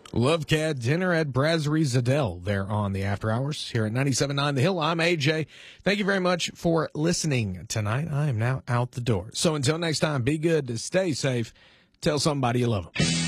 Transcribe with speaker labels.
Speaker 1: Love Cat dinner at Brasserie Zadell there on the After Hours here at 97.9 The Hill. I'm AJ. Thank you very much for listening tonight. I am now out the door. So until next time, be good, stay safe, tell somebody you love them.